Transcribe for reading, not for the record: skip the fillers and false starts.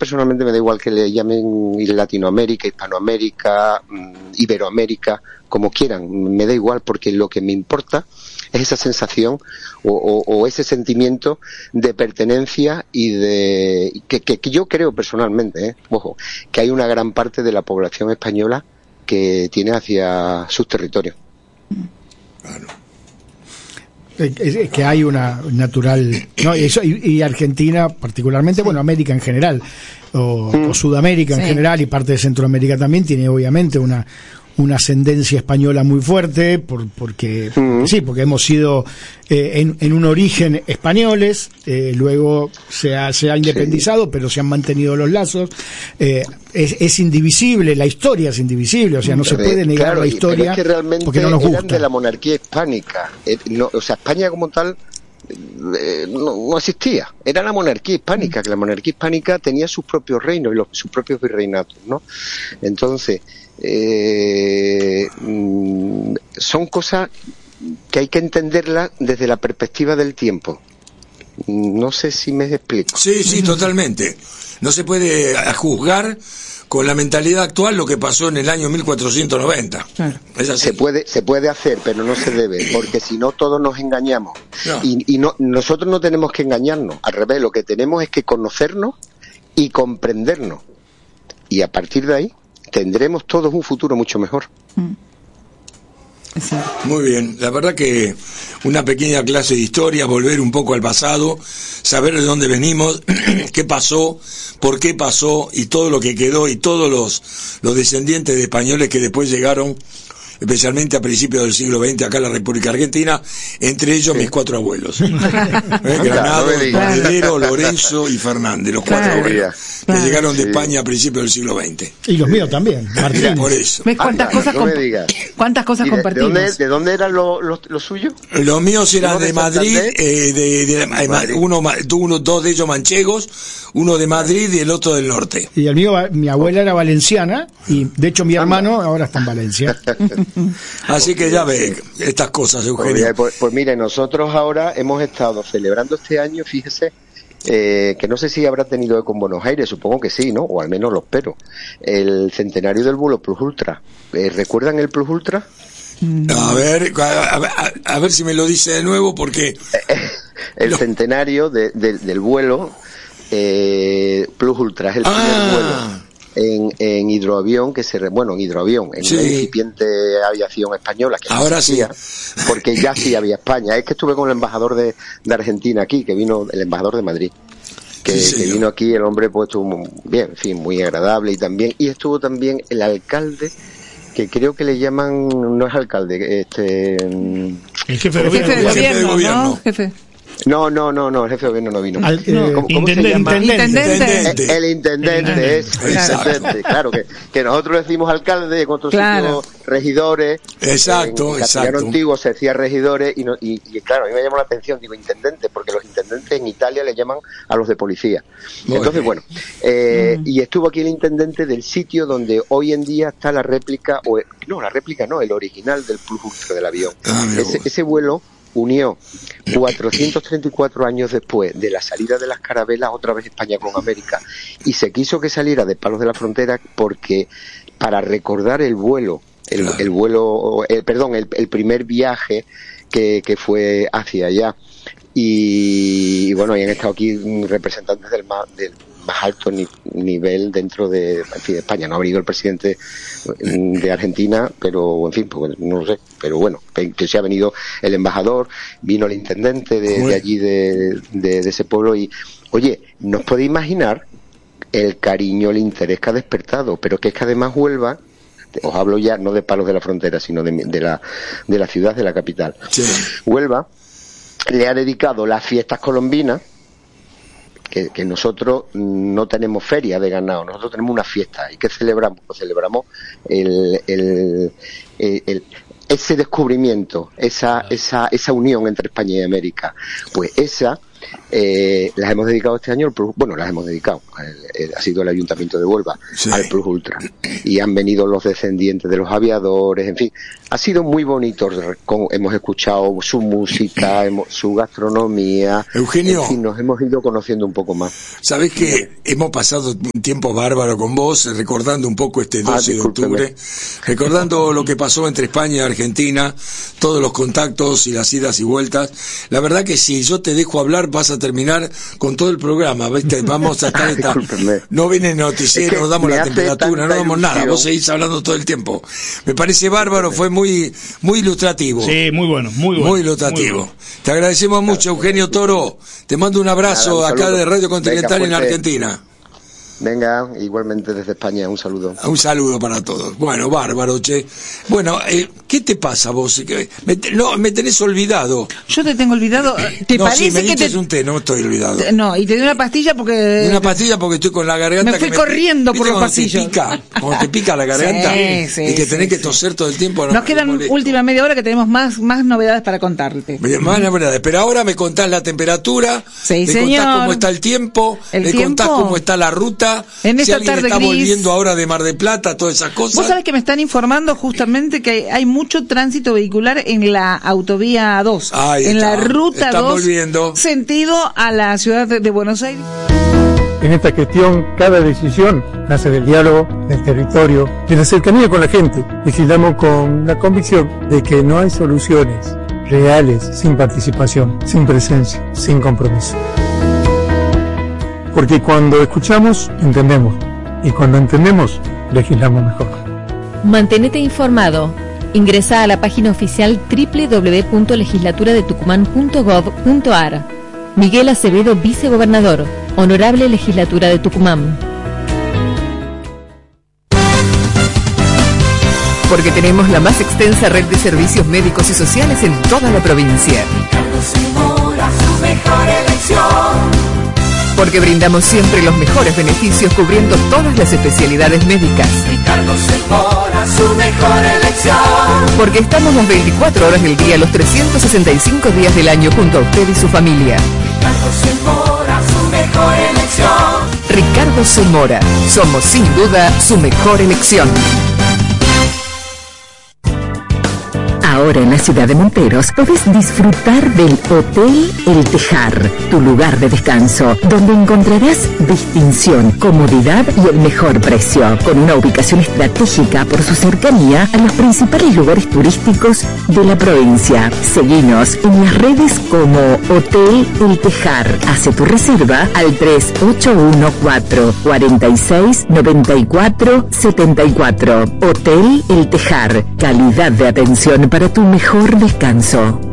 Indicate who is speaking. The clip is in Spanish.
Speaker 1: personalmente me da igual que le llamen Latinoamérica, Hispanoamérica, Iberoamérica, como quieran, me da igual, porque lo que me importa es esa sensación o ese sentimiento de pertenencia y de que yo creo personalmente, ojo, que hay una gran parte de la población española que tiene hacia sus territorios.
Speaker 2: Claro.
Speaker 3: Que hay una natural, ¿no? Y Argentina particularmente, bueno, América en general o Sudamérica en general y parte de Centroamérica también tiene obviamente una ascendencia española muy fuerte porque hemos sido en un origen españoles, luego se ha independizado, pero se han mantenido los lazos. Es indivisible, la historia es indivisible, o sea, no se puede negar la historia,
Speaker 1: es que realmente
Speaker 3: porque no nos gusta.
Speaker 1: Eran de la monarquía hispánica, o sea, España como tal no existía, era la monarquía hispánica, que la monarquía hispánica tenía sus propios reinos y sus propios virreinatos, ¿no? Entonces son cosas que hay que entenderlas desde la perspectiva del tiempo. No sé si me explico.
Speaker 2: Sí, totalmente. No se puede juzgar con la mentalidad actual lo que pasó en el año 1490. Claro. Es así.
Speaker 1: Se puede hacer, pero no se debe, porque si no todos nos engañamos. No. Y nosotros no tenemos que engañarnos, al revés, lo que tenemos es que conocernos y comprendernos. Y a partir de ahí tendremos todos un futuro mucho mejor.
Speaker 2: Sí. Muy bien, la verdad que una pequeña clase de historia, volver un poco al pasado, saber de dónde venimos, qué pasó, por qué pasó y todo lo que quedó y todos los descendientes de españoles que después llegaron, especialmente a principios del siglo XX acá en la República Argentina, entre ellos mis 4 abuelos. Granados, Heredero, Lorenzo y Fernández, los 4 abuelos que llegaron de España a principios del siglo XX.
Speaker 3: Y los míos también, Martín.
Speaker 2: Por eso.
Speaker 4: ¿Ves cuántas cosas compartimos?
Speaker 1: ¿De dónde eran los suyos?
Speaker 2: Los míos eran de Madrid, dos de ellos manchegos, uno de Madrid y el otro del norte.
Speaker 3: Y el mío, mi abuela era valenciana, y de hecho mi hermano ahora está en Valencia.
Speaker 2: Así que ya ve estas cosas, Eugenio.
Speaker 1: Pues mire, nosotros ahora hemos estado celebrando este año, fíjese, que no sé si habrá tenido eco en Buenos Aires, supongo que sí, ¿no? O al menos lo espero. El centenario del vuelo Plus Ultra. ¿Recuerdan el Plus Ultra?
Speaker 2: A ver si me lo dice de nuevo, porque
Speaker 1: el centenario del vuelo Plus Ultra es el primer vuelo en hidroavión en una incipiente aviación española que
Speaker 2: ahora
Speaker 1: existía, porque ya sí había España. Es que estuve con el embajador de Argentina aquí, que vino, el embajador de Madrid, que vino aquí, el hombre pues estuvo muy bien, en fin, muy agradable, y estuvo también el alcalde, que creo que le llaman, no es alcalde,
Speaker 3: el jefe de
Speaker 4: gobierno, ¿no? Jefe.
Speaker 1: No, el jefe de gobierno no vino.
Speaker 3: ¿Cómo se llama?
Speaker 4: Intendente.
Speaker 1: El intendente, claro, que nosotros decimos alcalde, en otros sitios regidores.
Speaker 2: Exacto.
Speaker 1: En castellano antiguo se decía regidores, y claro, a mí me llamó la atención, digo intendente, porque los intendentes en Italia le llaman a los de policía. Entonces, y estuvo aquí el intendente del sitio donde hoy en día está la réplica, el original del Plus Ultra del avión. Ese vuelo unió 434 años después de la salida de las carabelas otra vez España con América, y se quiso que saliera de Palos de la Frontera porque para recordar el primer viaje que fue hacia allá, y bueno, y han estado aquí representantes del más alto nivel dentro de España. No ha venido el presidente de Argentina, pero en fin, pues no lo sé, pero bueno, que sí ha venido el embajador, vino el intendente de allí de ese pueblo, y oye, ¿no os podéis imaginar el cariño, el interés que ha despertado? Pero que es que además Huelva, os hablo ya no de Palos de la Frontera, sino de la ciudad, de la capital. Huelva le ha dedicado las fiestas colombinas, que nosotros no tenemos feria de ganado, nosotros tenemos una fiesta. ¿Y qué celebramos? Pues celebramos ese descubrimiento, esa unión entre España y América. Pues las hemos dedicado este año, ha sido el Ayuntamiento de Huelva al Plus Ultra, y han venido los descendientes de los aviadores, en fin, ha sido muy bonito. Hemos escuchado su música, su gastronomía.
Speaker 2: Eugenio,
Speaker 1: en fin, nos hemos ido conociendo un poco más.
Speaker 2: Sabés que hemos pasado un tiempo bárbaro con vos, recordando un poco este 12 de octubre, recordando lo que pasó entre España y Argentina, todos los contactos y las idas y vueltas. La verdad que si yo te dejo hablar vas a terminar con todo el programa, ¿viste? Vamos a estar no viene noticiero, no damos la temperatura, no damos nada, vos seguís hablando todo el tiempo. Me parece bárbaro, fue muy ilustrativo.
Speaker 5: Sí, muy bueno.
Speaker 2: Muy ilustrativo. Te agradecemos mucho, Eugenio Toro. Te mando un abrazo acá de Radio Continental en Argentina.
Speaker 1: Venga, igualmente desde España, un saludo.
Speaker 2: Un saludo para todos. Bueno, bárbaro, che. Bueno, ¿qué te pasa vos? Me tenés olvidado.
Speaker 4: Yo te tengo olvidado. ¿Te
Speaker 2: no,
Speaker 4: parece
Speaker 2: sí, me
Speaker 4: que
Speaker 2: diste un té, no estoy olvidado.
Speaker 4: No, y te di una pastilla porque...
Speaker 2: Una pastilla porque estoy con la garganta.
Speaker 4: Me fui corriendo por los pasillos.
Speaker 2: Cuando te pica la garganta y que tenés que toser todo el tiempo.
Speaker 4: Nos quedan última media hora que tenemos más novedades para contarte.
Speaker 2: Más novedades, pero ahora me contás la temperatura,
Speaker 4: sí,
Speaker 2: me
Speaker 4: señor.
Speaker 2: Contás cómo está el tiempo, contás cómo está la ruta.
Speaker 4: En esta
Speaker 2: alguien
Speaker 4: tarde
Speaker 2: está
Speaker 4: gris,
Speaker 2: volviendo ahora de Mar del Plata, todas esas cosas.
Speaker 4: Vos sabés que me están informando justamente que hay mucho tránsito vehicular en la autovía 2, en la ruta 2,
Speaker 2: volviendo.
Speaker 4: Sentido a la ciudad de Buenos Aires.
Speaker 6: En esta gestión, cada decisión nace del diálogo, del territorio, de la cercanía con la gente. Legislamos con la convicción de que no hay soluciones reales sin participación, sin presencia, sin compromiso. Porque cuando escuchamos, entendemos. Y cuando entendemos, legislamos mejor.
Speaker 7: Mantenete informado. Ingresa a la página oficial www.legislaturadetucumán.gov.ar. Miguel Acevedo, vicegobernador. Honorable Legislatura de Tucumán.
Speaker 8: Porque tenemos la más extensa red de servicios médicos y sociales en toda la provincia.
Speaker 9: Su mejor elección.
Speaker 8: Porque brindamos siempre los mejores beneficios cubriendo todas las especialidades médicas.
Speaker 9: Ricardo Zamora, su mejor elección.
Speaker 8: Porque estamos las 24 horas del día, los 365 días del año junto a usted y su familia.
Speaker 9: Ricardo Zamora, su mejor elección.
Speaker 8: Ricardo Zamora, somos sin duda su mejor elección.
Speaker 10: Ahora en la ciudad de Monteros podés disfrutar del Hotel El Tejar, tu lugar de descanso, donde encontrarás distinción, comodidad y el mejor precio, con una ubicación estratégica por su cercanía a los principales lugares turísticos de la provincia. Seguinos en las redes como Hotel El Tejar. Hace tu reserva al 3814-4694-74. Hotel El Tejar, calidad de atención para tu mejor descanso.